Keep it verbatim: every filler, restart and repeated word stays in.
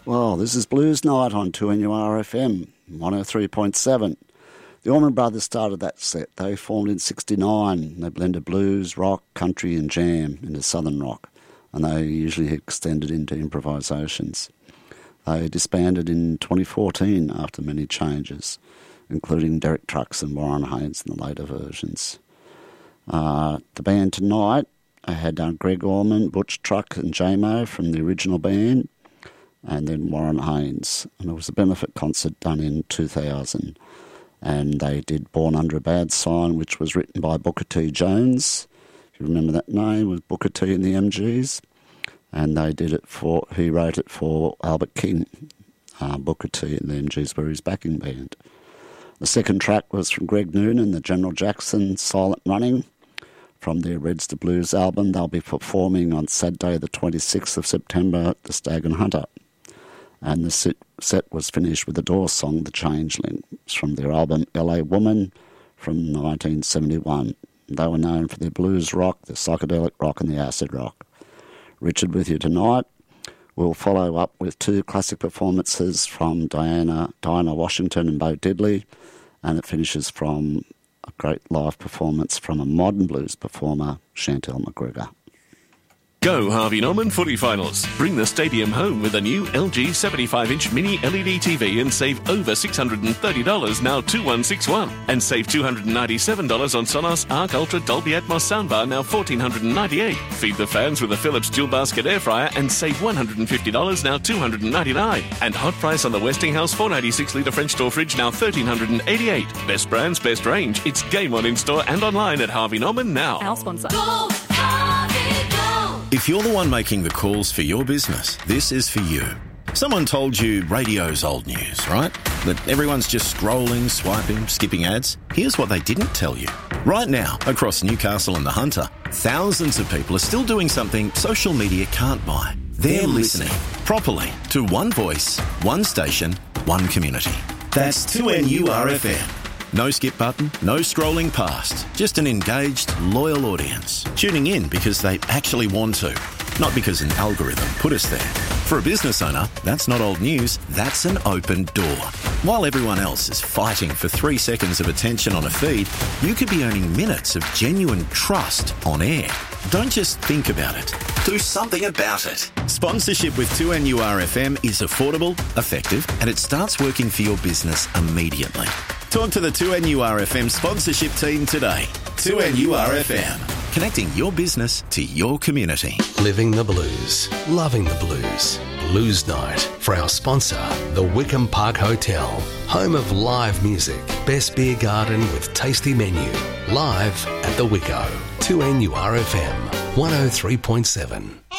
Well, this is Blues Night on two N U R F M, one oh three point seven. The Allman Brothers started that set. They formed in sixty-nine. They blended blues, rock, country and jam into southern rock, and they usually extended into improvisations. They disbanded in twenty fourteen after many changes, including Derek Trucks and Warren Haynes in the later versions. Uh, the band tonight had uh, Greg Allman, Butch Truck and J-Mo from the original band, and then Warren Haynes. And it was a benefit concert done in two thousand. And they did Born Under a Bad Sign, which was written by Booker T. Jones. If you remember that name, it was Booker T and the M Gs. And they did it for, he wrote it for Albert King. Uh, Booker T and the M Gs were his backing band. The second track was from Greg Noonan, the General Jackson Silent Running, from their Reds to Blues album. They'll be performing on Saturday the twenty-sixth of September at the Stag and Hunter. And the set was finished with the Doors song, The Changeling, from their album L A Woman from nineteen seventy-one. They were known for their blues rock, the psychedelic rock and the acid rock. Richard with you tonight. We'll follow up with two classic performances from Diana, Diana Washington and Bo Diddley, and it finishes from a great live performance from a modern blues performer, Chantel McGregor. Go Harvey Norman Footy Finals. Bring the stadium home with a new L G seventy-five inch mini L E D T V and save over six hundred thirty dollars, now two one six one. And save two hundred ninety-seven dollars on Sonos Arc Ultra Dolby Atmos soundbar, now one thousand four hundred ninety-eight dollars. Feed the fans with a Philips dual basket air fryer and save one hundred fifty dollars, now two hundred ninety-nine dollars. And hot price on the Westinghouse four ninety-six litre French door fridge, now one thousand three hundred eighty-eight dollars. Best brands, best range. It's game on in store and online at Harvey Norman now. Our sponsor. Go, Harvey, go. If you're the one making the calls for your business, this is for you. Someone told you radio's old news, right? That everyone's just scrolling, swiping, skipping ads. Here's what they didn't tell you. Right now, across Newcastle and the Hunter, thousands of people are still doing something social media can't buy. They're listening properly to one voice, one station, one community. That's two N U R F M. No skip button, no scrolling past. Just an engaged, loyal audience. Tuning in because they actually want to, not because an algorithm put us there. For a business owner, that's not old news, that's an open door. While everyone else is fighting for three seconds of attention on a feed, you could be earning minutes of genuine trust on air. Don't just think about it. Do something about it. Sponsorship with two N U R F M is affordable, effective, and it starts working for your business immediately. Talk to the two N U R F M sponsorship team today. two N U R F M, connecting your business to your community. Living the blues, loving the blues. Blues Night for our sponsor, the Wickham Park Hotel, home of live music, best beer garden with tasty menu. Live at the Wicko. two N U R F M, one oh three point seven.